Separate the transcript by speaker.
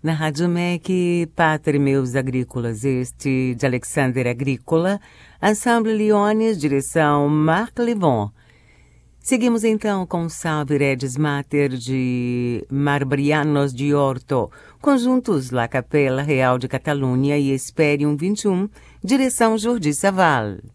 Speaker 1: Na Rádio MEC, Pátria Meus Agrícolas, este de Alexander Agrícola, Ensemble Lyones, direção Marc Levon. Seguimos então com Salve Regis Mater de Marbrianos de Horto, conjuntos La Capella Real de Catalunha e Esperium 21, direção Jordi Saval.